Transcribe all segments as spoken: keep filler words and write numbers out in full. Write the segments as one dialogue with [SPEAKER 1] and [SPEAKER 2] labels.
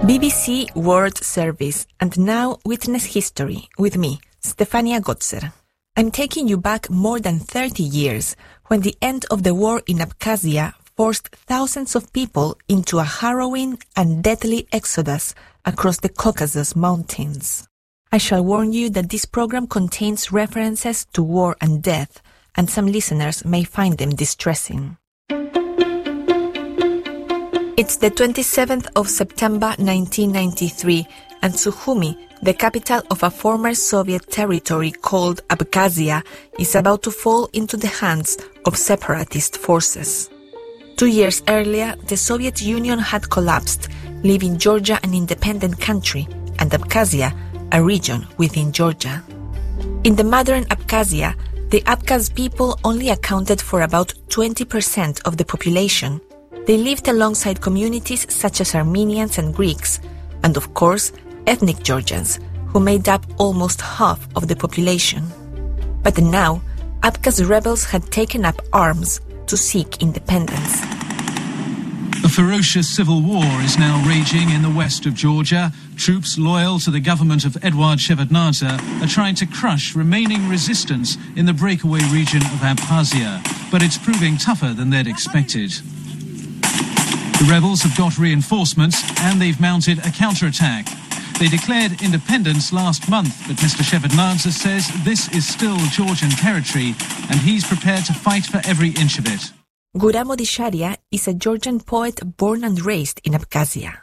[SPEAKER 1] B B C World Service, and now witness history with me, Stefania Gotzer. I'm taking you back more than thirty years, when the end of the war in Abkhazia forced thousands of people into a harrowing and deadly exodus across the Caucasus Mountains. I shall warn you that this program contains references to war and death, and some listeners may find them distressing. It's the twenty-seventh of September nineteen ninety-three, and Sukhumi, the capital of a former Soviet territory called Abkhazia, is about to fall into the hands of separatist forces. Two years earlier, the Soviet Union had collapsed, leaving Georgia an independent country, and Abkhazia a region within Georgia. In the modern Abkhazia, the Abkhaz people only accounted for about twenty percent of the population. They lived alongside communities such as Armenians and Greeks, and of course, ethnic Georgians, who made up almost half of the population. But now, Abkhaz rebels had taken up arms to seek independence.
[SPEAKER 2] A ferocious civil war is now raging in the west of Georgia. Troops loyal to the government of Eduard Shevardnadze are trying to crush remaining resistance in the breakaway region of Abkhazia, but it's proving tougher than they'd expected. The rebels have got reinforcements and they've mounted a counterattack. They declared independence last month, but Mister Shevardnadze says this is still Georgian territory and he's prepared to fight for every inch of it.
[SPEAKER 1] Guram Odisharia is a Georgian poet born and raised in Abkhazia.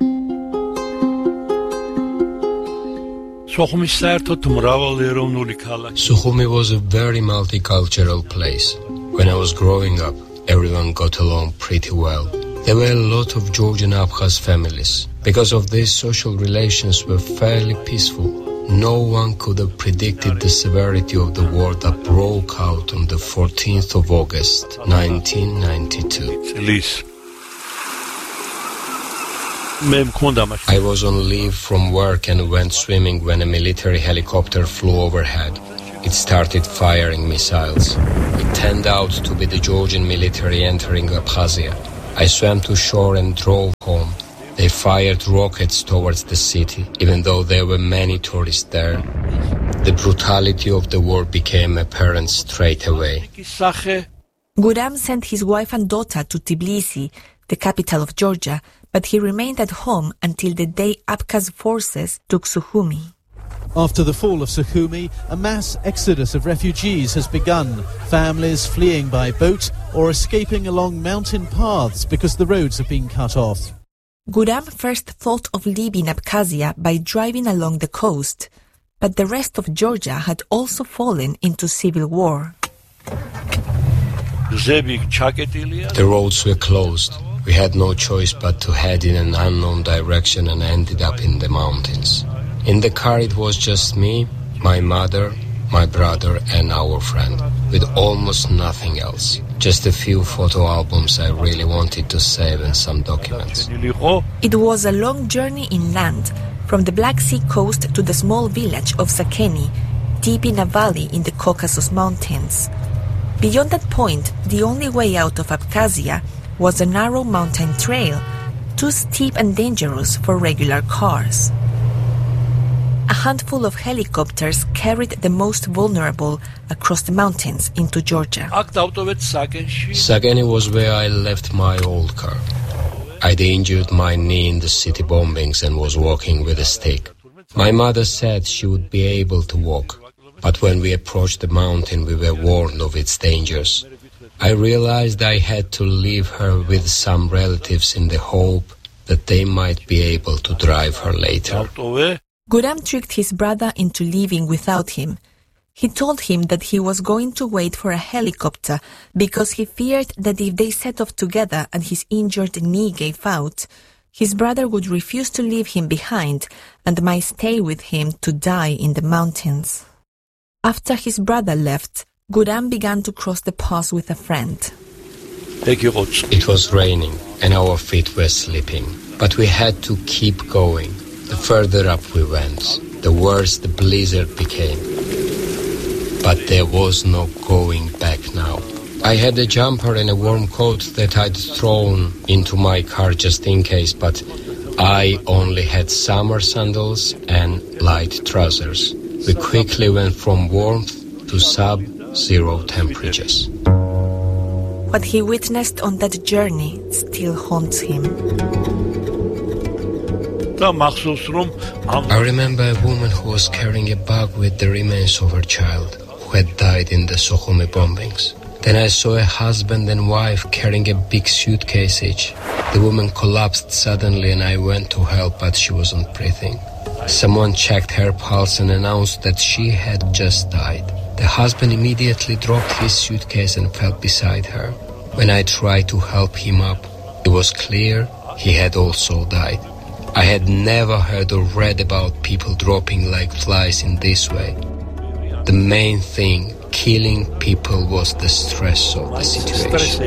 [SPEAKER 3] Sukhumi was a very multicultural place. When I was growing up, everyone got along pretty well. There were a lot of Georgian Abkhaz families. Because of this, social relations were fairly peaceful. No one could have predicted the severity of the war that broke out on the fourteenth of August, nineteen ninety-two. I was on leave from work and went swimming when a military helicopter flew overhead. It started firing missiles. It turned out to be the Georgian military entering Abkhazia. I swam to shore and drove home. They fired rockets towards the city, even though there were many tourists there. The brutality of the war became apparent straight away.
[SPEAKER 1] Guram sent his wife and daughter to Tbilisi, the capital of Georgia, but he remained at home until the day Abkhaz forces took Sukhumi.
[SPEAKER 4] After the fall of Sukhumi, a mass exodus of refugees has begun, families fleeing by boat or escaping along mountain paths because the roads have been cut off.
[SPEAKER 1] Guram first thought of leaving Abkhazia by driving along the coast, but the rest of Georgia had also fallen into civil war.
[SPEAKER 3] The roads were closed. We had no choice but to head in an unknown direction and ended up in the mountains. In the car it was just me, my mother, my brother and our friend, with almost nothing else. Just a few photo albums I really wanted to save and some documents.
[SPEAKER 1] It was a long journey inland, from the Black Sea coast to the small village of Sakeni, deep in a valley in the Caucasus Mountains. Beyond that point, the only way out of Abkhazia was a narrow mountain trail, too steep and dangerous for regular cars. A handful of helicopters carried the most vulnerable across the mountains into Georgia.
[SPEAKER 3] Sakeni was where I left my old car. I'd injured my knee in the city bombings and was walking with a stick. My mother said she would be able to walk, but when we approached the mountain we were warned of its dangers. I realized I had to leave her with some relatives in the hope that they might be able to drive her later.
[SPEAKER 1] Guram tricked his brother into leaving without him. He told him that he was going to wait for a helicopter because he feared that if they set off together and his injured knee gave out, his brother would refuse to leave him behind and might stay with him to die in the mountains. After his brother left, Guram began to cross the pass with a friend.
[SPEAKER 3] It was raining and our feet were slipping, but we had to keep going. The further up we went, the worse the blizzard became. But there was no going back now. I had a jumper and a warm coat that I'd thrown into my car just in case, but I only had summer sandals and light trousers. We quickly went from warmth to sub-zero temperatures.
[SPEAKER 1] What he witnessed on that journey still haunts him.
[SPEAKER 3] I remember a woman who was carrying a bag with the remains of her child who had died in the Sukhumi bombings. Then I saw a husband and wife carrying a big suitcase each. The woman collapsed suddenly and I went to help, but she wasn't breathing. Someone checked her pulse and announced that she had just died. The husband immediately dropped his suitcase and fell beside her. When I tried to help him up, it was clear he had also died. I had never heard or read about people dropping like flies in this way. The main thing killing people was the stress of the situation.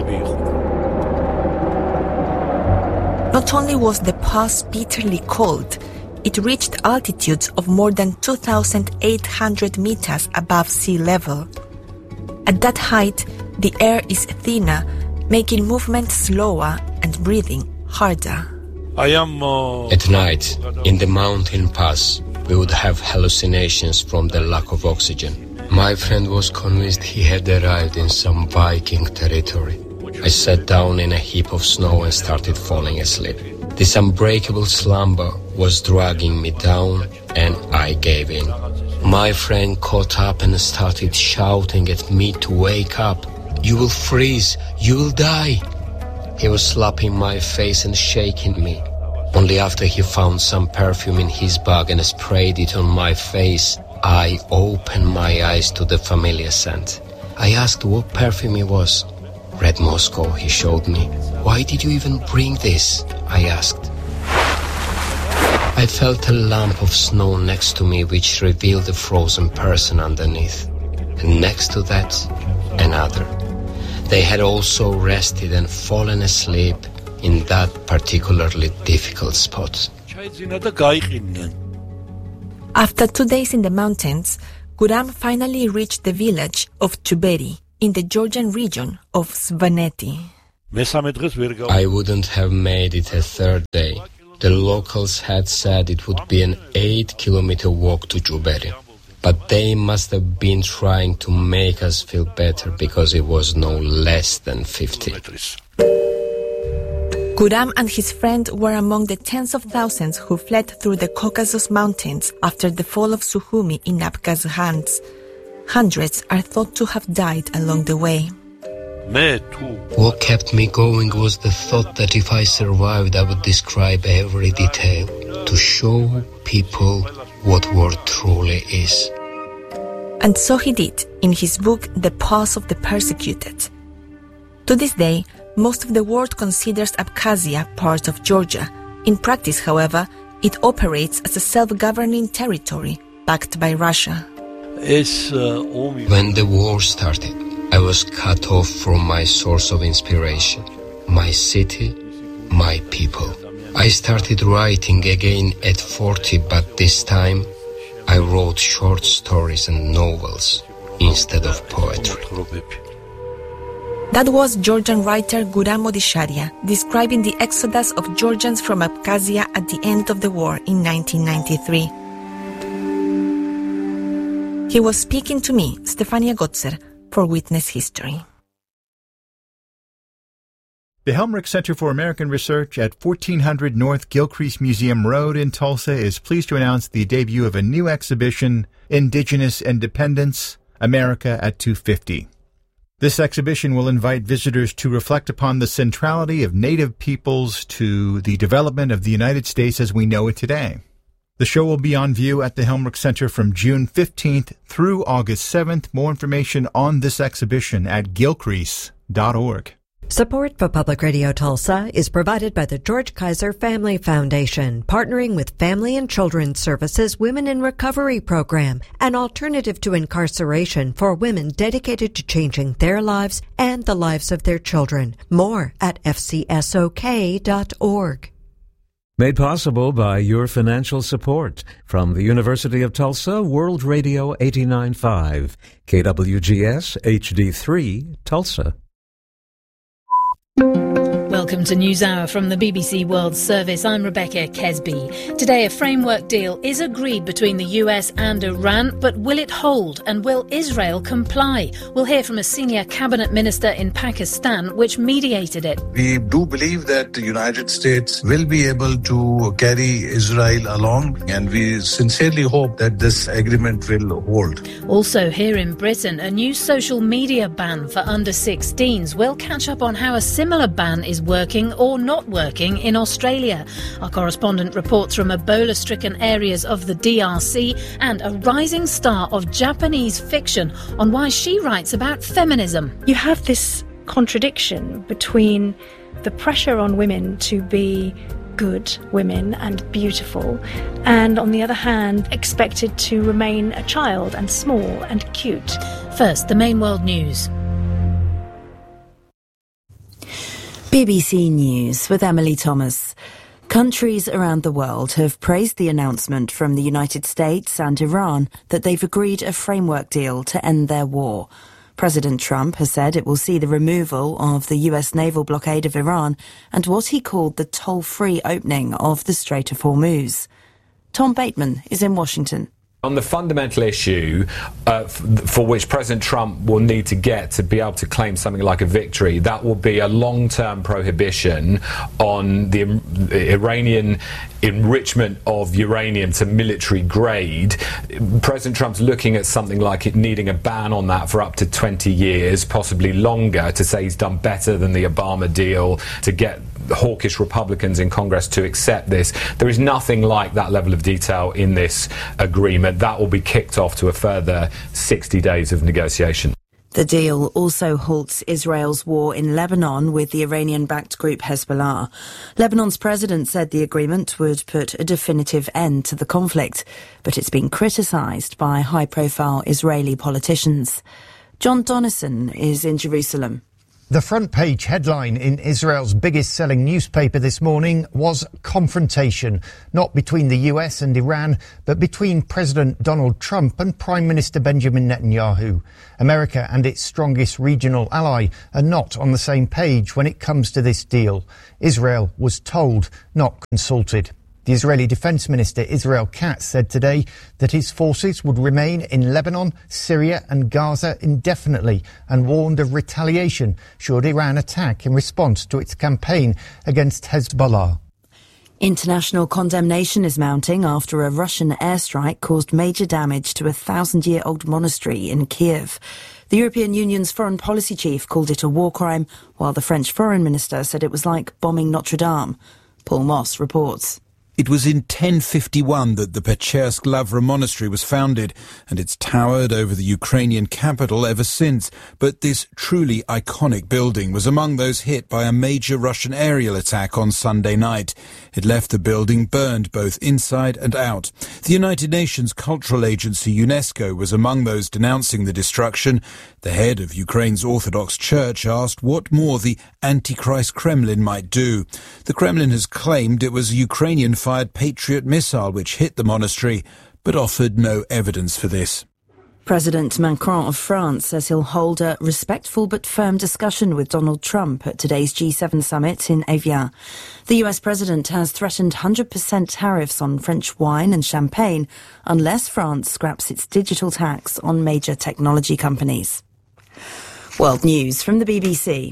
[SPEAKER 1] Not only was the pass bitterly cold, it reached altitudes of more than two thousand eight hundred meters above sea level. At that height, the air is thinner, making movement slower and breathing harder.
[SPEAKER 3] At night, in the mountain pass, we would have hallucinations from the lack of oxygen. My friend was convinced he had arrived in some Viking territory. I sat down in a heap of snow and started falling asleep. This unbreakable slumber was dragging me down, and I gave in. My friend caught up and started shouting at me to wake up. "You will freeze! You will die!" He was slapping my face and shaking me. Only after he found some perfume in his bag and sprayed it on my face, I opened my eyes to the familiar scent. I asked what perfume it was. "Red Moscow," he showed me. "Why did you even bring this?" I asked. I felt a lump of snow next to me which revealed a frozen person underneath. And next to that, another. They had also rested and fallen asleep in that particularly difficult spot.
[SPEAKER 1] After two days in the mountains, Guram finally reached the village of Tuberi in the Georgian region of Svaneti.
[SPEAKER 3] I wouldn't have made it a third day. The locals had said it would be an eight-kilometer walk to Tuberi, but they must have been trying to make us feel better because it was no less than fifty.
[SPEAKER 1] Guram and his friend were among the tens of thousands who fled through the Caucasus Mountains after the fall of Sukhumi in Abkhaz hands. Hundreds are thought to have died along the way.
[SPEAKER 3] What kept me going was the thought that if I survived, I would describe every detail to show people what war truly is.
[SPEAKER 1] And so he did in his book, The Pulse of the Persecuted. To this day, most of the world considers Abkhazia part of Georgia. In practice, however, it operates as a self-governing territory backed by Russia.
[SPEAKER 3] When the war started, I was cut off from my source of inspiration, my city, my people. I started writing again at forty, but this time I wrote short stories and novels instead of poetry.
[SPEAKER 1] That was Georgian writer Guram Odisharia describing the exodus of Georgians from Abkhazia at the end of the war in nineteen ninety-three. He was speaking to me, Stefania Gotzer, for Witness History.
[SPEAKER 5] The Helmrich Center for American Research at fourteen hundred North Gilcrease Museum Road in Tulsa is pleased to announce the debut of a new exhibition, Indigenous Independence, America at two fifty. This exhibition will invite visitors to reflect upon the centrality of Native peoples to the development of the United States as we know it today. The show will be on view at the Helmrich Center from June fifteenth through August seventh. More information on this exhibition at gilcrease dot org.
[SPEAKER 6] Support for Public Radio Tulsa is provided by the George Kaiser Family Foundation, partnering with Family and Children's Services Women in Recovery Program, an alternative to incarceration for women dedicated to changing their lives and the lives of their children. More at f c s o k dot org.
[SPEAKER 7] Made possible by your financial support from the University of Tulsa World Radio eighty-nine point five, K W G S H D three, Tulsa.
[SPEAKER 8] Well, Welcome to NewsHour from the B B C World Service. I'm Rebecca Kesby. Today, a framework deal is agreed between the U S and Iran, but will it hold, and will Israel comply? We'll hear from a senior cabinet minister in Pakistan which mediated it.
[SPEAKER 9] We do believe that the United States will be able to carry Israel along, and we sincerely hope that this agreement will hold.
[SPEAKER 8] Also here in Britain, a new social media ban for under sixteens. We'll catch up on how a similar ban is working or not working in Australia. Our correspondent reports from Ebola-stricken areas of the D R C, and a rising star of Japanese fiction on why she writes about feminism.
[SPEAKER 10] You have this contradiction between the pressure on women to be good women and beautiful, and on the other hand expected to remain a child and small and cute.
[SPEAKER 8] First, the main world news.
[SPEAKER 11] B B C News with Emily Thomas. Countries around the world have praised the announcement from the United States and Iran that they've agreed a framework deal to end their war. President Trump has said it will see the removal of the U S naval blockade of Iran and what he called the toll-free opening of the Strait of Hormuz. Tom Bateman is in Washington.
[SPEAKER 12] On the fundamental issue uh, f- for which President Trump will need to get to be able to claim something like a victory, that will be a long-term prohibition on the, the Iranian enrichment of uranium to military grade. President Trump's looking at something like it needing a ban on that for up to twenty years, possibly longer, to say he's done better than the Obama deal, to get hawkish Republicans in Congress to accept this. There is nothing like that level of detail in this agreement. That will be kicked off to a further sixty days of negotiation.
[SPEAKER 11] The deal also halts Israel's war in Lebanon with the Iranian-backed group Hezbollah. Lebanon's president said the agreement would put a definitive end to the conflict, but it's been criticised by high-profile Israeli politicians. John Donnison is in Jerusalem.
[SPEAKER 13] The front page headline in Israel's biggest selling newspaper this morning was confrontation, not between the U S and Iran, but between President Donald Trump and Prime Minister Benjamin Netanyahu. America and its strongest regional ally are not on the same page when it comes to this deal. Israel was told, not consulted. The Israeli Defense Minister Israel Katz said today that his forces would remain in Lebanon, Syria and Gaza indefinitely, and warned of retaliation should Iran attack in response to its campaign against Hezbollah.
[SPEAKER 11] International condemnation is mounting after a Russian airstrike caused major damage to a thousand-year-old monastery in Kiev. The European Union's foreign policy chief called it a war crime, while the French foreign minister said it was like bombing Notre Dame. Paul Moss reports.
[SPEAKER 14] It was in ten fifty-one that the Pechersk Lavra monastery was founded, and it's towered over the Ukrainian capital ever since. But this truly iconic building was among those hit by a major Russian aerial attack on Sunday night. It left the building burned both inside and out. The United Nations cultural agency UNESCO was among those denouncing the destruction. The head of Ukraine's Orthodox Church asked what more the Antichrist Kremlin might do. The Kremlin has claimed it was a Ukrainian-fired Patriot missile which hit the monastery, but offered no evidence for this.
[SPEAKER 11] President Macron of France says he'll hold a respectful but firm discussion with Donald Trump at today's G seven summit in Evian. The U S president has threatened one hundred percent tariffs on French wine and champagne unless France scraps its digital tax on major technology companies. World News from the B B C.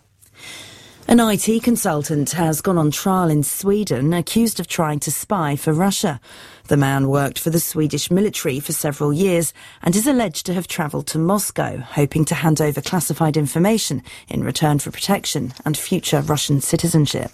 [SPEAKER 11] An I T consultant has gone on trial in Sweden accused of trying to spy for Russia. The man worked for the Swedish military for several years and is alleged to have travelled to Moscow, hoping to hand over classified information in return for protection and future Russian citizenship.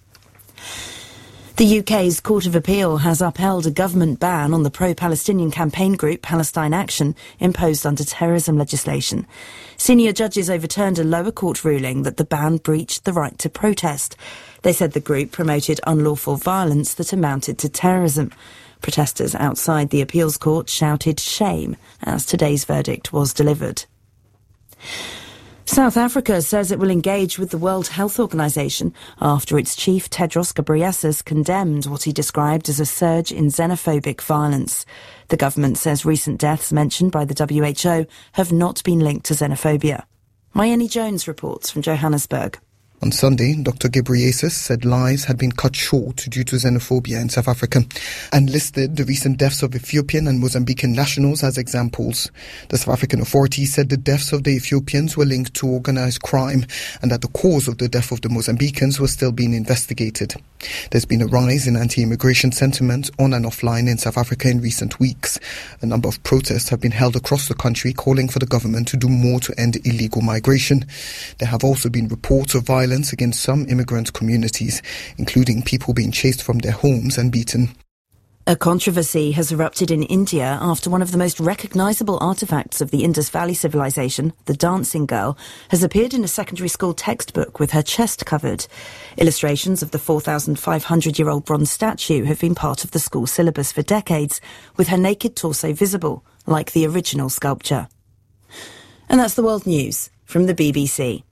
[SPEAKER 11] The U K's Court of Appeal has upheld a government ban on the pro-Palestinian campaign group Palestine Action imposed under terrorism legislation. Senior judges overturned a lower court ruling that the ban breached the right to protest. They said the group promoted unlawful violence that amounted to terrorism. Protesters outside the appeals court shouted shame as today's verdict was delivered. South Africa says it will engage with the World Health Organization after its chief Tedros Ghebreyesus condemned what he described as a surge in xenophobic violence. The government says recent deaths mentioned by the W H O have not been linked to xenophobia. Mayeni Jones reports from Johannesburg.
[SPEAKER 15] On Sunday, Doctor Ghebreyesus said lives had been cut short due to xenophobia in South Africa and listed the recent deaths of Ethiopian and Mozambican nationals as examples. The South African authorities said the deaths of the Ethiopians were linked to organized crime and that the cause of the death of the Mozambicans was still being investigated. There's been a rise in anti-immigration sentiment on and offline in South Africa in recent weeks. A number of protests have been held across the country calling for the government to do more to end illegal migration. There have also been reports of violence against some immigrant communities, including people being chased from their homes and beaten.
[SPEAKER 11] A controversy has erupted in India after one of the most recognisable artefacts of the Indus Valley civilization, the Dancing Girl, has appeared in a secondary school textbook with her chest covered. Illustrations of the four thousand five hundred year old bronze statue have been part of the school syllabus for decades, with her naked torso visible, like the original sculpture. And that's the world news from the B B C.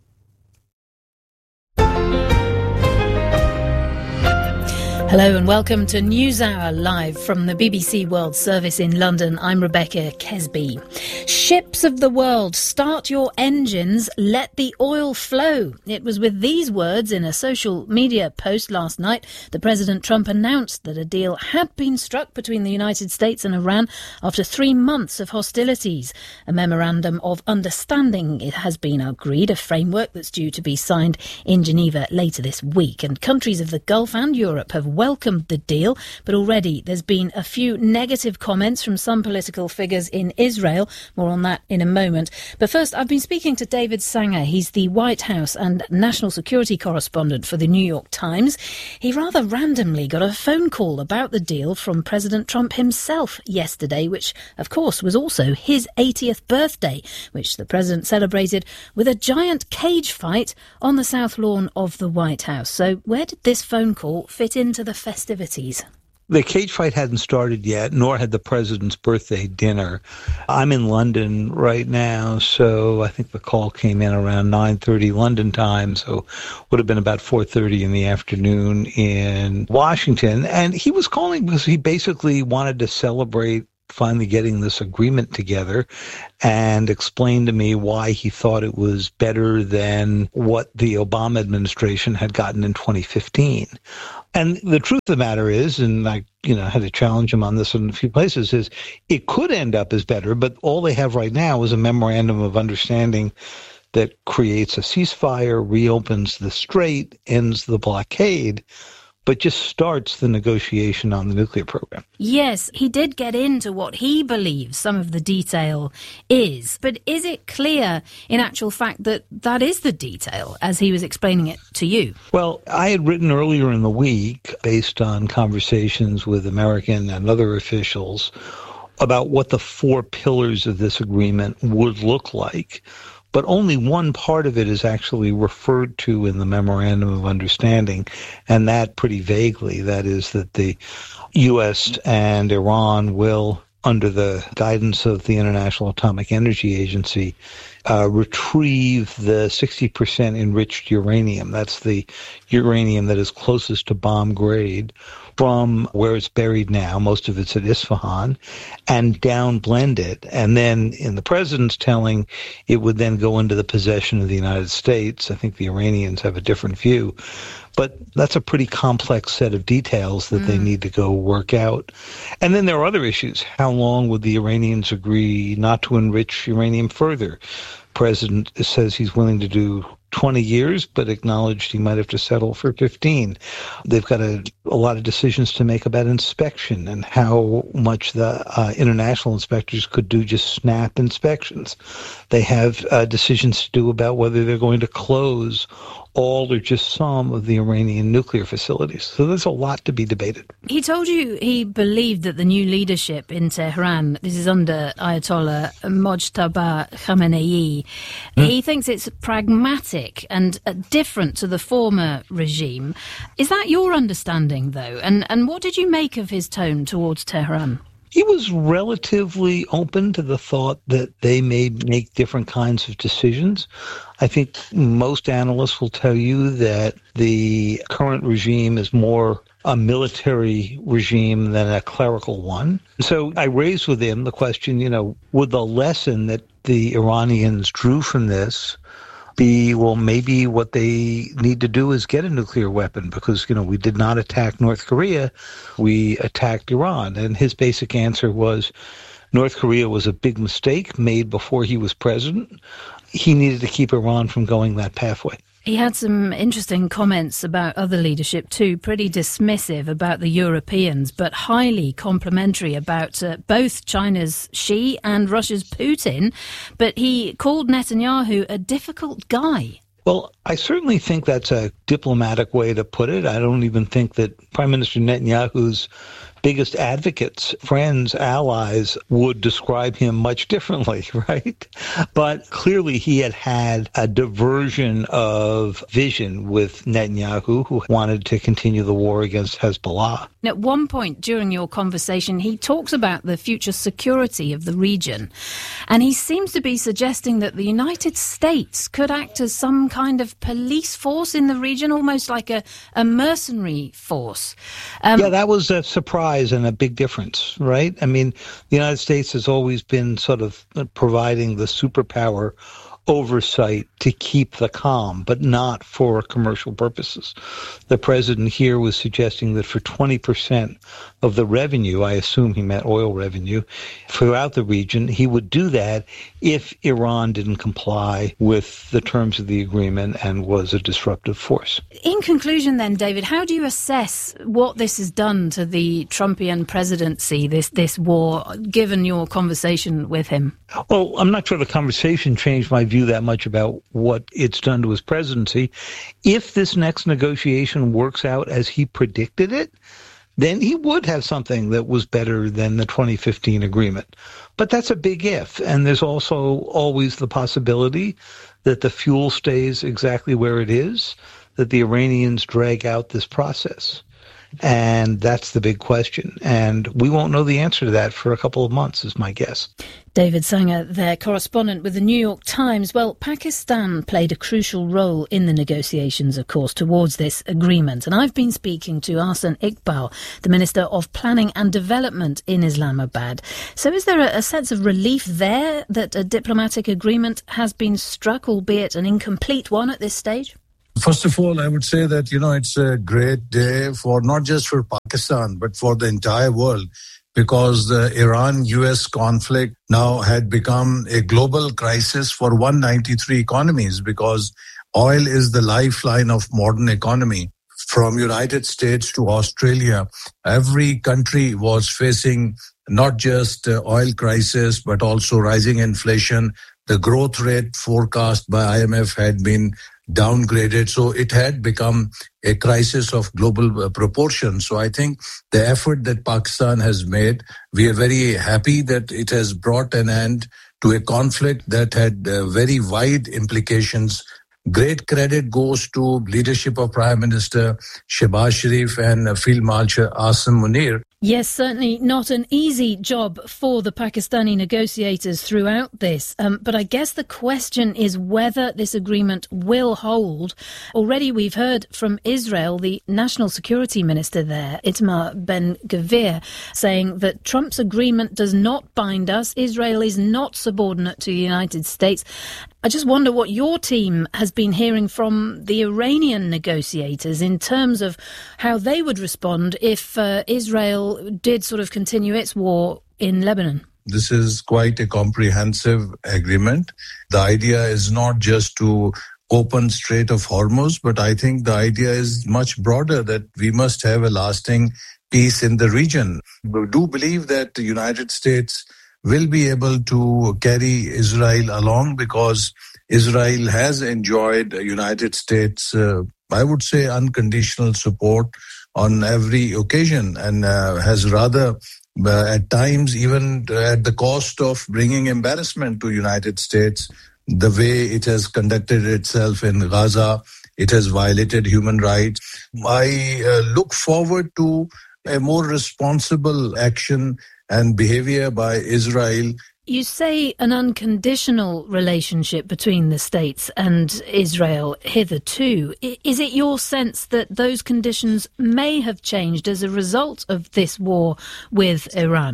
[SPEAKER 8] Hello and welcome to NewsHour live from the B B C World Service in London. I'm Rebecca Kesby. Ships of the world, start your engines, let the oil flow. It was with these words in a social media post last night that President Trump announced that a deal had been struck between the United States and Iran after three months of hostilities. A memorandum of understanding has been agreed, a framework that's due to be signed in Geneva later this week. And countries of the Gulf and Europe have welcomed the deal, but already there's been a few negative comments from some political figures in Israel. More on that in a moment. But first, I've been speaking to David Sanger. He's the White House and national security correspondent for the New York Times. He rather randomly got a phone call about the deal from President Trump himself yesterday, which, of course, was also his eightieth birthday, which the president celebrated with a giant cage fight on the south lawn of the White House. So where did this phone call fit into the festivities?
[SPEAKER 16] The cage fight hadn't started yet, nor had the president's birthday dinner. I'm in London right now, so I think the call came in around nine thirty London time, so would have been about four thirty in the afternoon in Washington. And he was calling because he basically wanted to celebrate finally getting this agreement together and explained to me why he thought it was better than what the Obama administration had gotten in twenty fifteen. And the truth of the matter is, and I you know, had to challenge him on this in a few places, is it could end up as better, but all they have right now is a memorandum of understanding that creates a ceasefire, reopens the strait, ends the blockade, but just starts the negotiation on the nuclear program.
[SPEAKER 8] Yes, he did get into what he believes some of the detail is, but is it clear in actual fact that that is the detail as he was explaining it to you?
[SPEAKER 16] Well, I had written earlier in the week, based on conversations with American and other officials, about what the four pillars of this agreement would look like. But only one part of it is actually referred to in the Memorandum of Understanding, and that pretty vaguely. That is that the U S and Iran will, under the guidance of the International Atomic Energy Agency, uh, retrieve the sixty percent enriched uranium. That's the uranium that is closest to bomb grade from where it's buried now, most of it's at Isfahan, and down blend it. And then in the president's telling, it would then go into the possession of the United States. I think the Iranians have a different view. But that's a pretty complex set of details that mm. they need to go work out. And then there are other issues. How long would the Iranians agree not to enrich uranium further? President says he's willing to do twenty years, but acknowledged he might have to settle for fifteen. They've got a, a lot of decisions to make about inspection and how much the uh, international inspectors could do just snap inspections. They have uh, decisions to do about whether they're going to close all or just some of the Iranian nuclear facilities. So there's a lot to be debated.
[SPEAKER 8] He told you he believed that the new leadership in Tehran, this is under Ayatollah Mojtaba Khamenei, mm. he thinks it's pragmatic and uh, different to the former regime. Is that your understanding, though? And, and what did you make of his tone towards Tehran?
[SPEAKER 16] He was relatively open to the thought that they may make different kinds of decisions. I think most analysts will tell you that the current regime is more a military regime than a clerical one. So I raised with him the question, you know, would the lesson that the Iranians drew from this be, well, maybe what they need to do is get a nuclear weapon because, you know, we did not attack North Korea, we attacked Iran. And his basic answer was North Korea was a big mistake made before he was president. He needed to keep Iran from going that pathway.
[SPEAKER 8] He had some interesting comments about other leadership too, pretty dismissive about the Europeans, but highly complimentary about uh, both China's Xi and Russia's Putin. But he called Netanyahu a difficult guy.
[SPEAKER 16] Well, I certainly think that's a diplomatic way to put it. I don't even think that Prime Minister Netanyahu's biggest advocates, friends, allies would describe him much differently, right? But clearly he had had a diversion of vision with Netanyahu, who wanted to continue the war against Hezbollah.
[SPEAKER 8] At one point during your conversation, he talks about the future security of the region, and he seems to be suggesting that the United States could act as some kind of police force in the region, almost like a, a mercenary force.
[SPEAKER 16] Um, yeah, that was a surprise and a big difference, right? I mean, the United States has always been sort of providing the superpower oversight to keep the calm, but not for commercial purposes. The president here was suggesting that for twenty percent of the revenue, I assume he meant oil revenue, throughout the region, he would do that if Iran didn't comply with the terms of the agreement and was a disruptive force.
[SPEAKER 8] In conclusion then, David, how do you assess what this has done to the Trumpian presidency, this, this war, given your conversation with him?
[SPEAKER 16] Well, I'm not sure the conversation changed my view that much about what it's done to his presidency. If this next negotiation works out as he predicted it, then he would have something that was better than the twenty fifteen agreement. But that's a big if. And there's also always the possibility that the fuel stays exactly where it is, that the Iranians drag out this process. And that's the big question. And we won't know the answer to that for a couple of months, is my guess.
[SPEAKER 8] David Sanger, their correspondent with the New York Times. Well, Pakistan played a crucial role in the negotiations, of course, towards this agreement. And I've been speaking to Ahsan Iqbal, the Minister of Planning and Development in Islamabad. So is there a, a sense of relief there that a diplomatic agreement has been struck, albeit an incomplete one at this stage?
[SPEAKER 9] First of all, I would say that, you know, it's a great day for not just for Pakistan, but for the entire world, because the Iran-U S conflict now had become a global crisis for one hundred ninety-three economies, because oil is the lifeline of modern economy. From United States to Australia, every country was facing not just uh, oil crisis, but also rising inflation. The growth rate forecast by I M F had been downgraded. So it had become a crisis of global uh, proportions. So I think the effort that Pakistan has made, we are very happy that it has brought an end to a conflict that had uh, very wide implications. Great credit goes to leadership of Prime Minister Shehbaz Sharif and uh, Field Marshal Asim Munir.
[SPEAKER 8] Yes, certainly not an easy job for the Pakistani negotiators throughout this. Um, but I guess the question is whether this agreement will hold. Already we've heard from Israel, the national security minister there, Itamar Ben-Gvir, saying that Trump's agreement does not bind us. Israel is not subordinate to the United States. I just wonder what your team has been hearing from the Iranian negotiators in terms of how they would respond if uh, Israel did sort of continue its war in Lebanon.
[SPEAKER 9] This is quite a comprehensive agreement. The idea is not just to open Strait of Hormuz, but I think the idea is much broader, that we must have a lasting peace in the region. We do believe that the United States will be able to carry Israel along, because Israel has enjoyed United States, uh, I would say, unconditional support on every occasion, and uh, has rather, uh, at times, even at the cost of bringing embarrassment to United States, the way it has conducted itself in Gaza. It has violated human rights. I uh, look forward to a more responsible action and behavior by Israel.
[SPEAKER 8] You say an unconditional relationship between the states and Israel hitherto. Is it your sense that those conditions may have changed as a result of this war with Iran?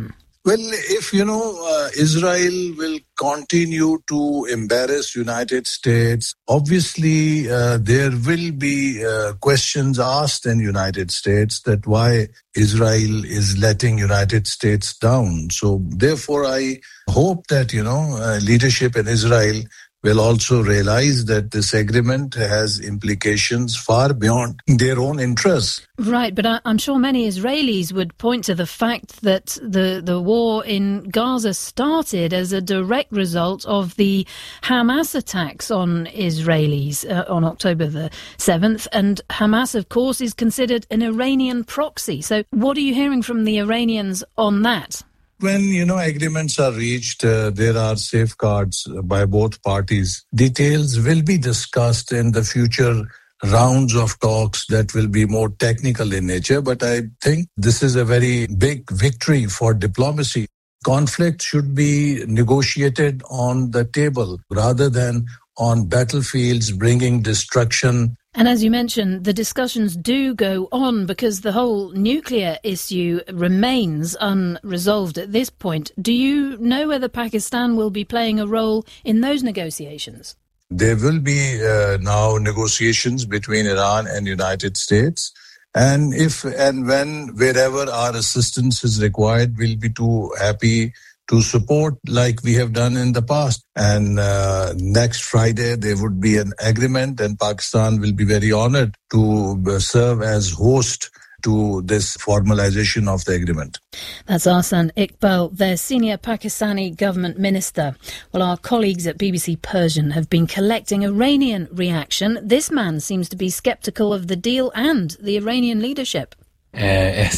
[SPEAKER 9] Well, if, you know, uh, Israel will continue to embarrass United States, obviously uh, there will be uh, questions asked in United States that why Israel is letting United States down. So therefore, I hope that, you know, uh, leadership in Israel will also realize that this agreement has implications far beyond their own interests.
[SPEAKER 8] Right, but I, I'm sure many Israelis would point to the fact that the, the war in Gaza started as a direct result of the Hamas attacks on Israelis uh, on October the seventh. And Hamas, of course, is considered an Iranian proxy. So what are you hearing from the Iranians on that?
[SPEAKER 9] When, you know, agreements are reached, uh, there are safeguards by both parties. Details will be discussed in the future rounds of talks that will be more technical in nature. But I think this is a very big victory for diplomacy. Conflict should be negotiated on the table rather than on battlefields bringing destruction.
[SPEAKER 8] And as you mentioned, the discussions do go on because the whole nuclear issue remains unresolved at this point. Do you know whether Pakistan will be playing a role in those negotiations?
[SPEAKER 9] There will be uh, now negotiations between Iran and United States. And if and when, wherever our assistance is required, we'll be too happy to support like we have done in the past. And uh, next Friday, there would be an agreement and Pakistan will be very honored to serve as host to this formalization of the agreement.
[SPEAKER 8] That's Ahsan Iqbal, their senior Pakistani government minister. Well, our colleagues at B B C Persian have been collecting Iranian reaction. This man seems to be sceptical of the deal and the Iranian leadership.
[SPEAKER 17] I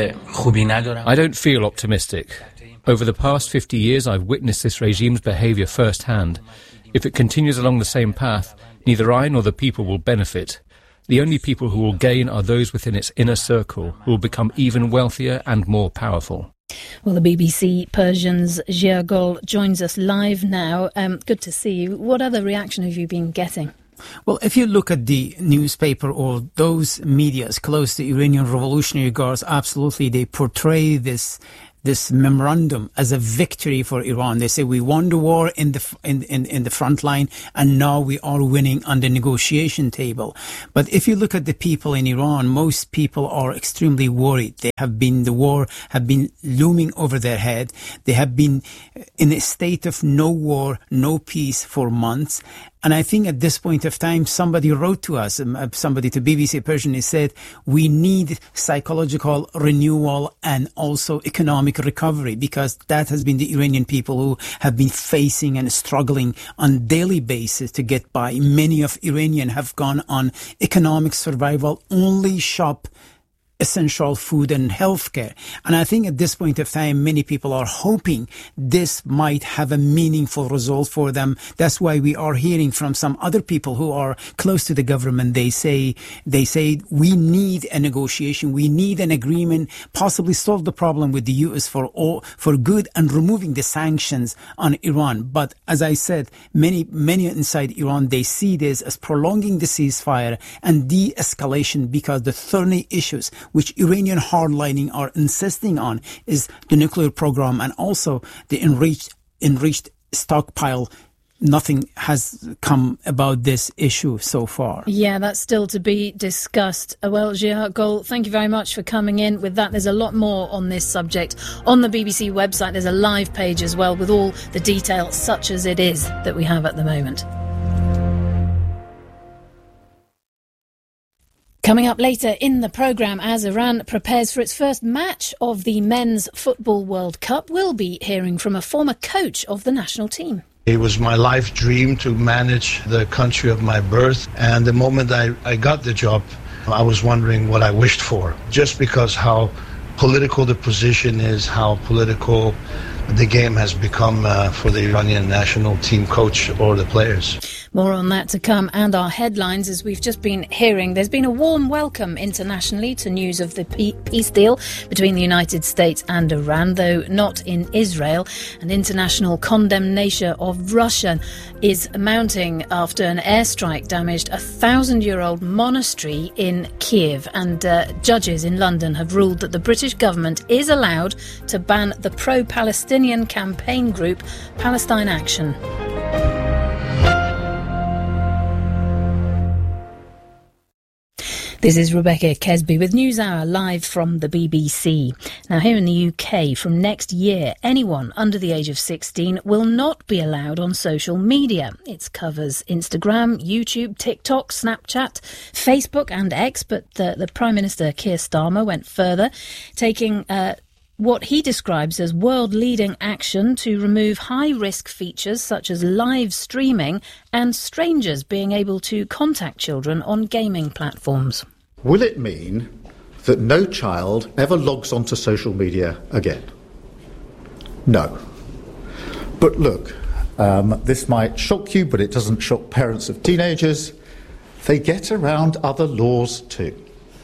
[SPEAKER 17] don't feel optimistic. Over the past fifty years, I've witnessed this regime's behaviour firsthand. If it continues along the same path, neither I nor the people will benefit. The only people who will gain are those within its inner circle, who will become even wealthier and more powerful.
[SPEAKER 8] Well, the B B C Persian's Jia Gol joins us live now. Um, good to see you. What other reaction have you been getting?
[SPEAKER 18] Well, if you look at the newspaper or those medias close to Iranian Revolutionary Guards, absolutely they portray this this memorandum as a victory for Iran. They say we won the war in the in, in, in the front line and now we are winning on the negotiation table. But if you look at the people in Iran, most people are extremely worried. They have been, the war have been looming over their head. They have been in a state of no war, no peace for months. And I think at this point of time, somebody wrote to us, somebody to B B C Persian, he said, we need psychological renewal and also economic recovery, because that has been the Iranian people who have been facing and struggling on daily basis to get by. Many of Iranian have gone on economic survival, only shop essential food and healthcare. And I think at this point of time, many people are hoping this might have a meaningful result for them. That's why we are hearing from some other people who are close to the government. They say, they say, we need a negotiation. We need an agreement, possibly solve the problem with the U S for all, for good, and removing the sanctions on Iran. But as I said, many, many inside Iran, they see this as prolonging the ceasefire and de-escalation, because the thorny issues which Iranian hardlining are insisting on is the nuclear program and also the enriched, enriched stockpile. Nothing has come about this issue so far.
[SPEAKER 8] Yeah, that's still to be discussed. Well, Jia Gol, thank you very much for coming in. With that, there's a lot more on this subject. On the B B C website, there's a live page as well with all the detail, such as it is, that we have at the moment. Coming up later in the programme, as Iran prepares for its first match of the Men's Football World Cup, we'll be hearing from a former coach of the national team.
[SPEAKER 19] It was my life dream to manage the country of my birth, and the moment I, I got the job, I was wondering what I wished for, just because how political the position is, how political the game has become uh, for the Iranian national team coach or the players.
[SPEAKER 8] More on that to come, and our headlines. As we've just been hearing, there's been a warm welcome internationally to news of the peace deal between the United States and Iran, though not in Israel. An international condemnation of Russia is mounting after an airstrike damaged a thousand-year-old monastery in Kiev, and uh, judges in London have ruled that the British government is allowed to ban the pro-Palestinian campaign group Palestine Action. This is Rebecca Kesby with NewsHour live from the B B C. Now, here in the U K, from next year, anyone under the age of sixteen will not be allowed on social media. It covers Instagram, YouTube, TikTok, Snapchat, Facebook and X, but the, the Prime Minister Keir Starmer went further, taking uh, what he describes as world-leading action to remove high-risk features such as live streaming and strangers being able to contact children on gaming platforms.
[SPEAKER 20] Will it mean that no child ever logs onto social media again? No. But look, um, this might shock you, but it doesn't shock parents of teenagers. They get around other laws too.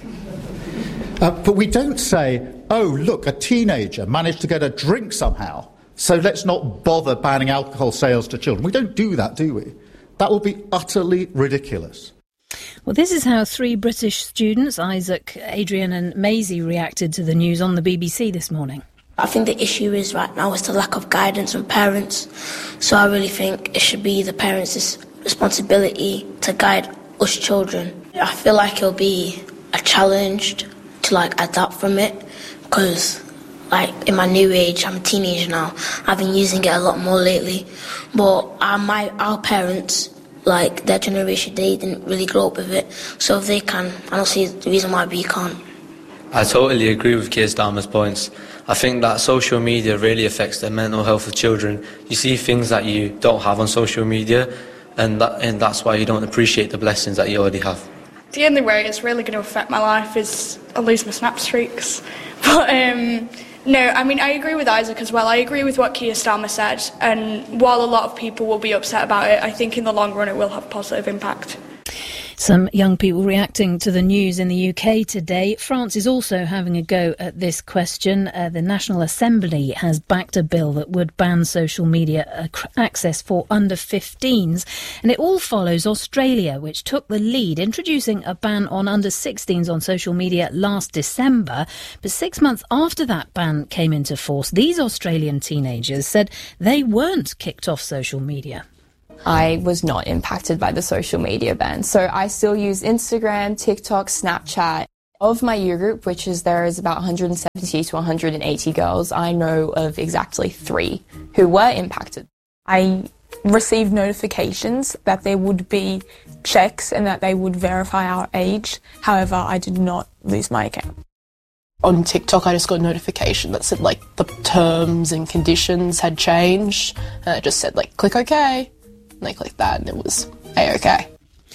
[SPEAKER 20] Uh, but we don't say, oh, look, a teenager managed to get a drink somehow, so let's not bother banning alcohol sales to children. We don't do that, do we? That will be utterly ridiculous.
[SPEAKER 8] Well, this is how three British students, Isaac, Adrian and Maisie, reacted to the news on the B B C this morning.
[SPEAKER 21] I think the issue is right now is the lack of guidance from parents. So I really think it should be the parents' responsibility to guide us children. I feel like it'll be a challenge to like adapt from it because like in my new age, I'm a teenager now. I've been using it a lot more lately. But our, my, our parents, like their generation, they didn't really grow up with it. So if they can, I don't see the reason why we can't.
[SPEAKER 22] I totally agree with Keir Starmer's points. I think that social media really affects the mental health of children. You see things that you don't have on social media, and that, and that's why you don't appreciate the blessings that you already have.
[SPEAKER 23] The only way it's really going to affect my life is I lose my snap streaks. But um, no, I mean, I agree with Isaac as well. I agree with what Keir Starmer said, and while a lot of people will be upset about it, I think in the long run it will have a positive impact.
[SPEAKER 8] Some young people reacting to the news in the U K today. France is also having a go at this question. Uh, the National Assembly has backed a bill that would ban social media access for under fifteens. And it all follows Australia, which took the lead, introducing a ban on under sixteens on social media last December. But six months after that ban came into force, these Australian teenagers said they weren't kicked off social media.
[SPEAKER 24] I was not impacted by the social media ban. So I still use Instagram, TikTok, Snapchat. Of my year group, which is there is about one hundred seventy to one hundred eighty girls, I know of exactly three who were impacted. I received notifications that there would be checks and that they would verify our age. However, I did not lose my account.
[SPEAKER 25] On TikTok, I just got a notification that said, like, the terms and conditions had changed. And it just said, like, click OK. And they clicked that and it was A-OK.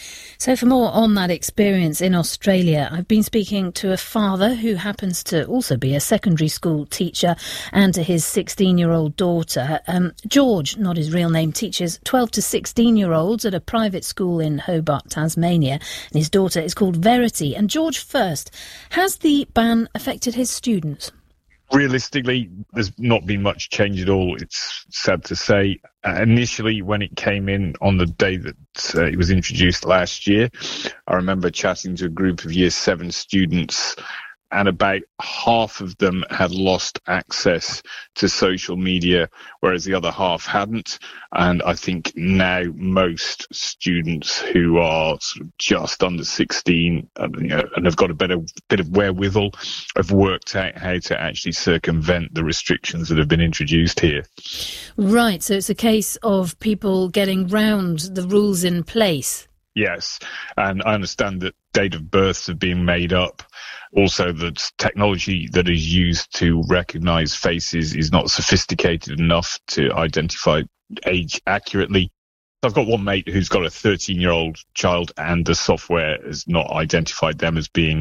[SPEAKER 8] So for more on that experience in Australia, I've been speaking to a father who happens to also be a secondary school teacher and to his sixteen-year-old daughter. Um, George, not his real name, teaches twelve to sixteen-year-olds at a private school in Hobart, Tasmania. And his daughter is called Verity. And George first, has the ban affected his students?
[SPEAKER 26] Realistically, there's not been much change at all. It's sad to say. Uh, initially, when it came in on the day that uh, it was introduced last year, I remember chatting to a group of year seven students, and about half of them had lost access to social media, whereas the other half hadn't. And I think now most students who are sort of just under sixteen uh, you know, and have got a better bit of wherewithal have worked out how to actually circumvent the restrictions that have been introduced here.
[SPEAKER 8] Right, so it's a case of people getting round the rules in place.
[SPEAKER 26] Yes, and I understand that date of births have been made up. Also, that technology that is used to recognise faces is not sophisticated enough to identify age accurately. I've got one mate who's got a thirteen-year-old child, and the software has not identified them as being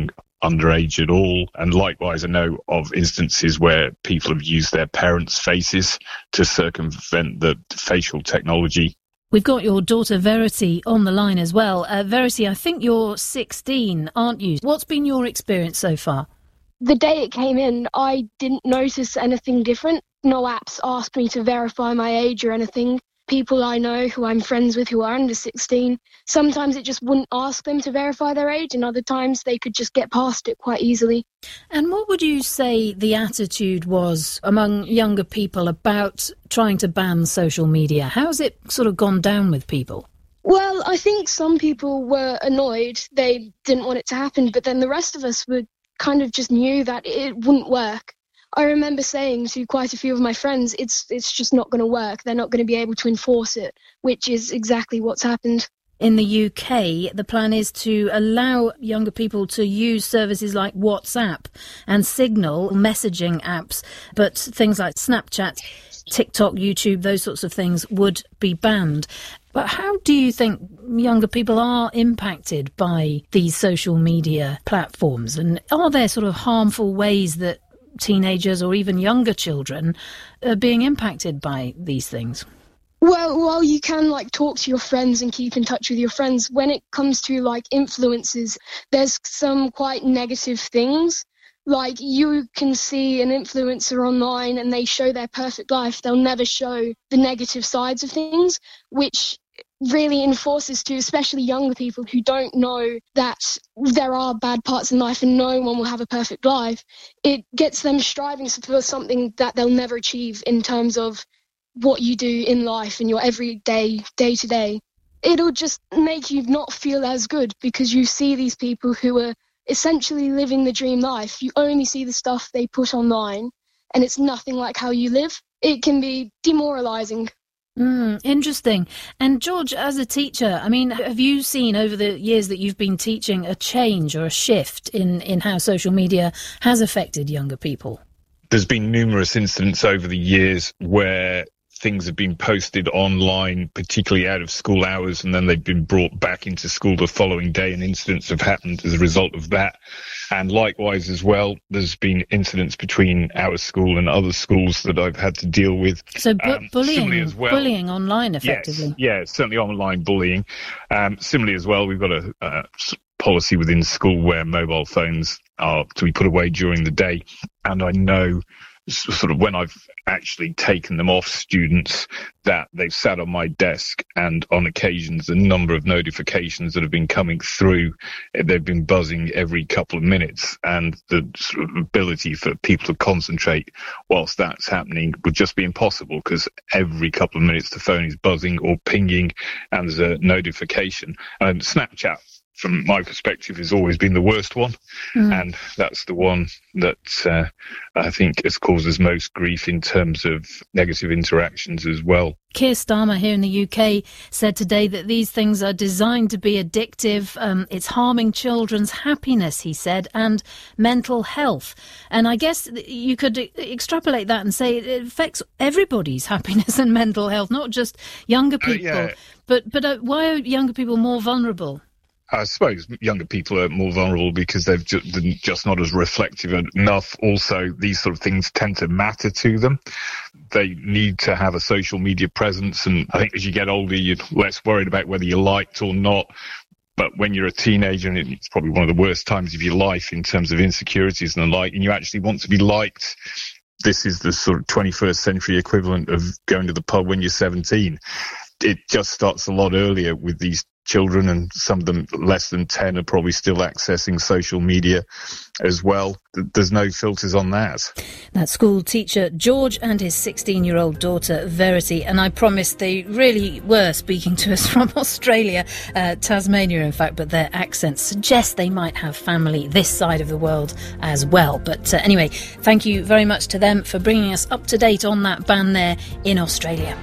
[SPEAKER 26] underage at all. And likewise, I know of instances where people have used their parents' faces to circumvent the facial technology.
[SPEAKER 8] We've got your daughter Verity on the line as well. Uh, Verity, I think you're sixteen, aren't you? What's been your experience so far?
[SPEAKER 1] The day it came in, I didn't notice anything different. No apps asked me to verify my age or anything. People I know who I'm friends with who are under sixteen, sometimes it just wouldn't ask them to verify their age, and other times they could just get past it quite easily.
[SPEAKER 8] And what would you say the attitude was among younger people about trying to ban social media? How's it sort of gone down with people?
[SPEAKER 1] Well, I think some people were annoyed. They didn't want it to happen, but then the rest of us were kind of just knew that it wouldn't work. I remember saying to quite a few of my friends, it's it's just not going to work. They're not going to be able to enforce it, which is exactly what's happened.
[SPEAKER 8] In the U K, the plan is to allow younger people to use services like WhatsApp and Signal messaging apps, but things like Snapchat, TikTok, YouTube, those sorts of things would be banned. But how do you think younger people are impacted by these social media platforms? And are there sort of harmful ways that teenagers or even younger children are being impacted by these things?
[SPEAKER 1] Well, while you can like talk to your friends and keep in touch with your friends, when it comes to like influences, there's some quite negative things. Like you can see an influencer online and they show their perfect life. They'll never show the negative sides of things, which really enforces to especially younger people who don't know that there are bad parts in life and no one will have a perfect life. It gets them striving for something that they'll never achieve in terms of what you do in life and your everyday, day to day. It'll just make you not feel as good because you see these people who are essentially living the dream life. You only see the stuff they put online and it's nothing like how you live. It can be demoralising.
[SPEAKER 8] Mm, interesting. And George, as a teacher, I mean, have you seen over the years that you've been teaching a change or a shift in, in how social media has affected younger people?
[SPEAKER 26] There's been numerous incidents over the years where things have been posted online, particularly out of school hours, and then they've been brought back into school the following day, and incidents have happened as a result of that. And likewise as well, there's been incidents between our school and other schools that I've had to deal with.
[SPEAKER 8] So bu-
[SPEAKER 26] um,
[SPEAKER 8] bullying,
[SPEAKER 26] as well.
[SPEAKER 8] bullying online, effectively.
[SPEAKER 26] Yes, yeah, certainly online bullying. Um, similarly as well, we've got a, a policy within school where mobile phones are to be put away during the day. And I know sort of when I've actually taken them off students that they've sat on my desk, and on occasions the number of notifications that have been coming through, they've been buzzing every couple of minutes, and the sort of ability for people to concentrate whilst that's happening would just be impossible because every couple of minutes the phone is buzzing or pinging and there's a notification. And Snapchat, from my perspective, has always been the worst one. Mm. And that's the one that uh, I think has caused us most grief in terms of negative interactions as well.
[SPEAKER 8] Keir Starmer here in the U K said today that these things are designed to be addictive. Um, it's harming children's happiness, he said, and mental health. And I guess you could extrapolate that and say it affects everybody's happiness and mental health, not just younger people. Uh, yeah. But, but uh, why are younger people more vulnerable?
[SPEAKER 26] I suppose younger people are more vulnerable because they've just, they're just not as reflective enough. Also, these sort of things tend to matter to them. They need to have a social media presence. And I think as you get older, you're less worried about whether you're liked or not. But when you're a teenager, and it's probably one of the worst times of your life in terms of insecurities and the like, and you actually want to be liked, this is the sort of twenty-first century equivalent of going to the pub when you're seventeen. It just starts a lot earlier with these children, and some of them less than ten are probably still accessing social media as well. There's no filters on that.
[SPEAKER 8] That school teacher George and his sixteen-year-old daughter Verity, and I promised they really were speaking to us from Australia, uh, Tasmania in fact, but their accents suggest they might have family this side of the world as well. But uh, anyway, thank you very much to them for bringing us up to date on that ban there in Australia.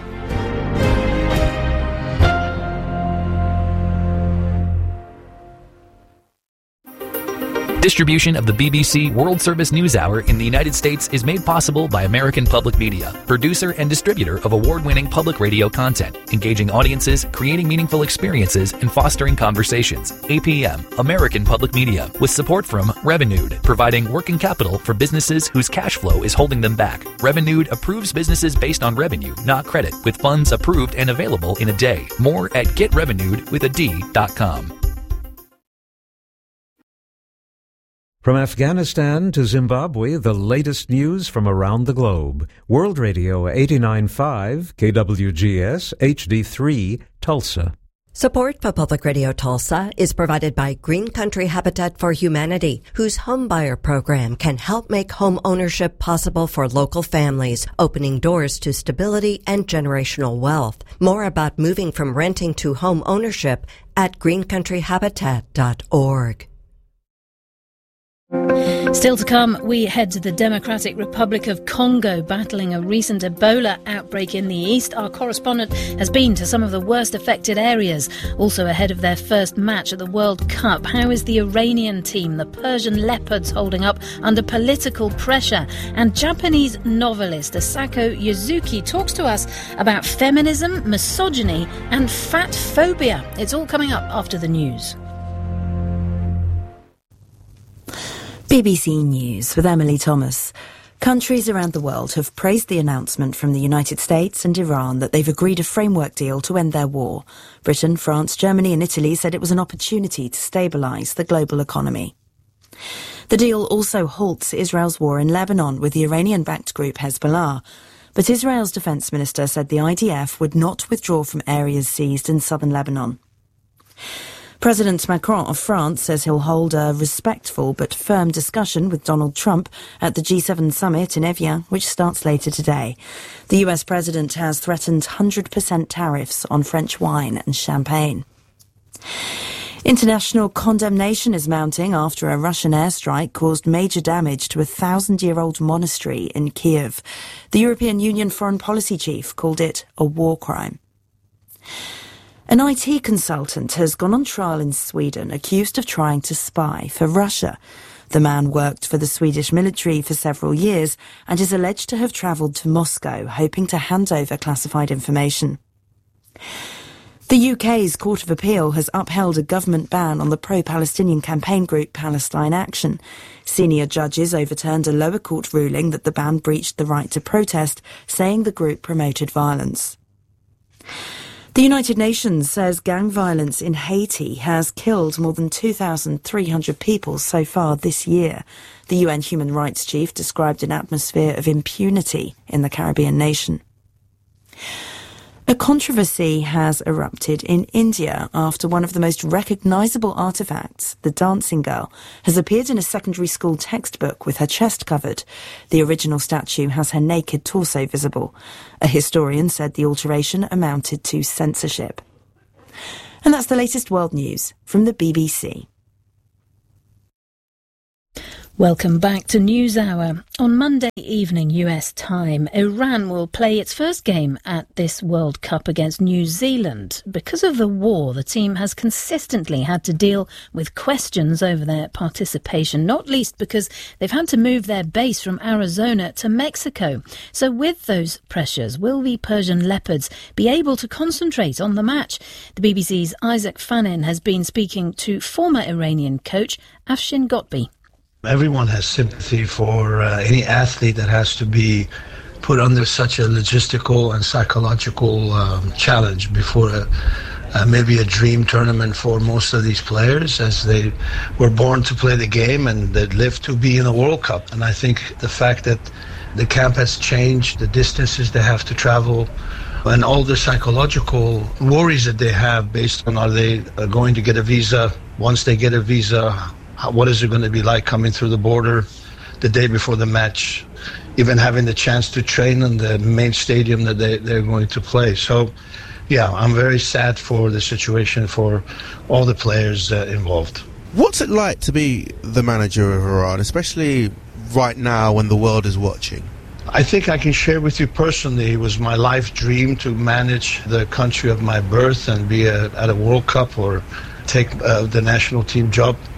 [SPEAKER 2] Distribution of the B B C World Service News Hour in the United States is made possible by American Public Media, producer and distributor of award-winning public radio content, engaging audiences, creating meaningful experiences, and fostering conversations. A P M, American Public Media, with support from Revenued, providing working capital for businesses whose cash flow is holding them back. Revenued approves businesses based on revenue, not credit, with funds approved and available in a day. More at get revenued with a d dot com.
[SPEAKER 3] From Afghanistan to Zimbabwe, the latest news from around the globe. World Radio eighty-nine point five, K W G S, H D three, Tulsa.
[SPEAKER 4] Support for Public Radio Tulsa is provided by Green Country Habitat for Humanity, whose homebuyer program can help make home ownership possible for local families, opening doors to stability and generational wealth. More about moving from renting to home ownership at green country habitat dot org.
[SPEAKER 8] Still to come, we head to the Democratic Republic of Congo, battling a recent Ebola outbreak in the east. Our correspondent has been to some of the worst affected areas, also ahead of their first match at the World Cup. How is the Iranian team, the Persian Leopards, holding up under political pressure? And Japanese novelist Asako Yuzuki talks to us about feminism, misogyny and fat phobia. It's all coming up after the news.
[SPEAKER 11] B B C News with Emily Thomas. Countries around the world have praised the announcement from the United States and Iran that they've agreed a framework deal to end their war. Britain, France, Germany and Italy said it was an opportunity to stabilise the global economy. The deal also halts Israel's war in Lebanon with the Iranian-backed group Hezbollah. But Israel's defence minister said the I D F would not withdraw from areas seized in southern Lebanon. President Macron of France says he'll hold a respectful but firm discussion with Donald Trump at the G seven summit in Evian, which starts later today. The U S president has threatened one hundred percent tariffs on French wine and champagne. International condemnation is mounting after a Russian airstrike caused major damage to a thousand-year-old monastery in Kiev. The European Union foreign policy chief called it a war crime. An I T consultant has gone on trial in Sweden accused of trying to spy for Russia. The man worked for the Swedish military for several years and is alleged to have travelled to Moscow hoping to hand over classified information. The U K's Court of Appeal has upheld a government ban on the pro-Palestinian campaign group Palestine Action. Senior judges overturned a lower court ruling that the ban breached the right to protest, saying the group promoted violence. The United Nations says gang violence in Haiti has killed more than two thousand three hundred people so far this year. The U N Human Rights Chief described an atmosphere of impunity in the Caribbean nation. A controversy has erupted in India after one of the most recognisable artefacts, the Dancing Girl, has appeared in a secondary school textbook with her chest covered. The original statue has her naked torso visible. A historian said the alteration amounted to censorship. And that's the latest world news from the B B C.
[SPEAKER 8] Welcome back to NewsHour. On Monday evening U S time, Iran will play its first game at this World Cup against New Zealand. Because of the war, the team has consistently had to deal with questions over their participation, not least because they've had to move their base from Arizona to Mexico. So with those pressures, will the Persian Leopards be able to concentrate on the match? The B B C's Isaac Fanin has been speaking to former Iranian coach Afshin Ghotbi.
[SPEAKER 19] Everyone has sympathy for uh, any athlete that has to be put under such a logistical and psychological um, challenge before a, uh, maybe a dream tournament for most of these players, as they were born to play the game and they live to be in a World Cup. And I think the fact that the camp has changed, the distances they have to travel, and all the psychological worries that they have based on are they going to get a visa, once they get a visa, what is it going to be like coming through the border the day before the match, even having the chance to train in the main stadium that they, they're going to play. So, yeah, I'm very sad for the situation for all the players uh, involved.
[SPEAKER 5] What's it like to be the manager of Iran, especially right now when the world is watching?
[SPEAKER 19] I think I can share with you personally, it was my life dream to manage the country of my birth and be a, at a World Cup or take uh, the national team job.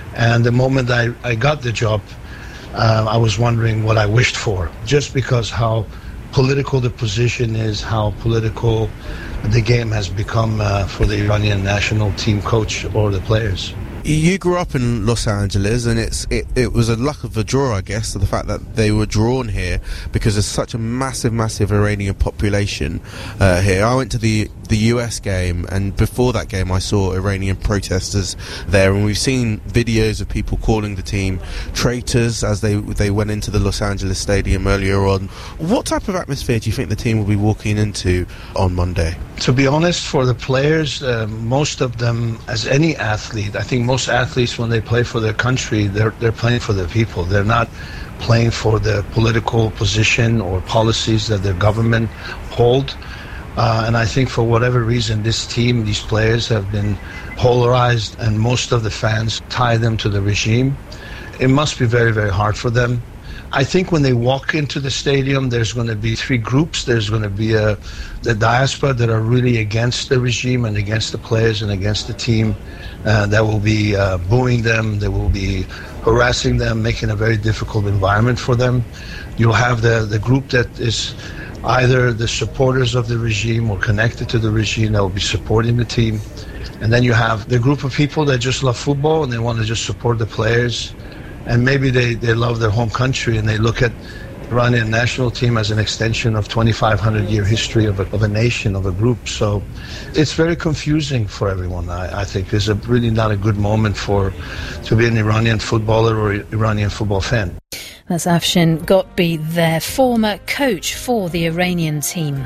[SPEAKER 19] And the moment I, I got the job, uh, I was wondering what I wished for, just because how political the position is, how political the game has become uh, for the Iranian national team coach or the players.
[SPEAKER 5] You grew up in Los Angeles, and it's it, it was a luck of the draw, I guess, the fact that they were drawn here because there's such a massive, massive Iranian population uh, here. I went to the the U S game, and before that game I saw Iranian protesters there, and we've seen videos of people calling the team traitors as they they went into the Los Angeles stadium earlier on. What type of atmosphere do you think the team will be walking into on Monday?
[SPEAKER 19] To be honest, for the players, uh, most of them, as any athlete, I think most athletes, when they play for their country, they're they're playing for their people. They're not playing for the political position or policies that their government hold. Uh, and I think for whatever reason, this team, these players have been polarized, and most of the fans tie them to the regime. It must be very, very hard for them. I think when they walk into the stadium, there's going to be three groups. There's going to be a, the diaspora that are really against the regime and against the players and against the team. Uh, that will be uh, booing them. They will be harassing them, making a very difficult environment for them. You'll have the, the group that is either the supporters of the regime or connected to the regime that will be supporting the team. And then you have the group of people that just love football and they want to just support the players. And maybe they, they love their home country and they look at the Iranian national team as an extension of twenty-five hundred year history of a, of a nation, of a group. So it's very confusing for everyone, I, I think. It's a really not a good moment for to be an Iranian footballer or Iranian football fan.
[SPEAKER 8] That's Afshin Ghotbi, their former coach for the Iranian team.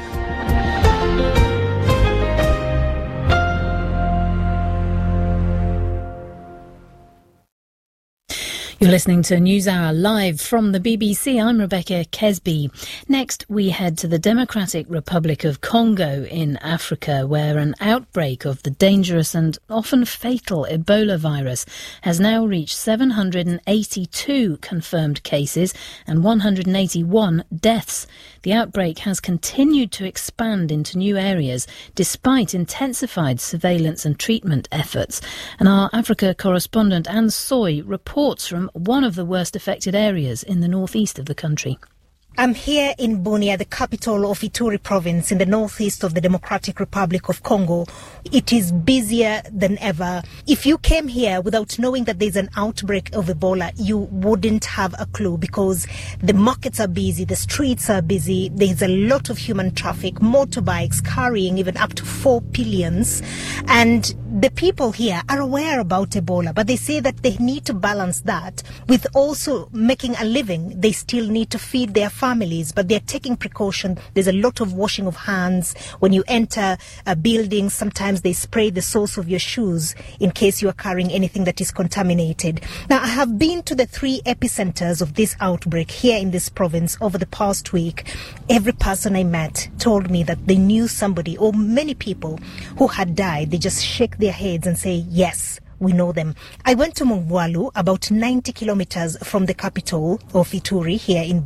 [SPEAKER 8] You're listening to NewsHour live from the B B C. I'm Rebecca Kesby. Next, we head to the Democratic Republic of Congo in Africa, where an outbreak of the dangerous and often fatal Ebola virus has now reached seven hundred eighty-two confirmed cases and one hundred eighty-one deaths. The outbreak has continued to expand into new areas despite intensified surveillance and treatment efforts. And our Africa correspondent Anne Soy reports from one of the worst affected areas in the northeast of the country.
[SPEAKER 6] I'm here in Bunia, the capital of Ituri province in the northeast of the Democratic Republic of Congo. It is busier than ever. If you came here without knowing that there's an outbreak of Ebola, you wouldn't have a clue because the markets are busy, the streets are busy, there's a lot of human traffic, motorbikes carrying even up to four pillions. And the people here are aware about Ebola, but they say that they need to balance that with also making a living. They still need to feed their families, but they're taking precaution. There's a lot of washing of hands. When you enter a building, sometimes they spray the soles of your shoes in case you are carrying anything that is contaminated. Now, I have been to the three epicenters of this outbreak here in this province over the past week. Every person I met told me that they knew somebody or many people who had died. They just shake their heads and say, yes, we know them. I went to Mongwalu, about ninety kilometers from the capital of Ituri here in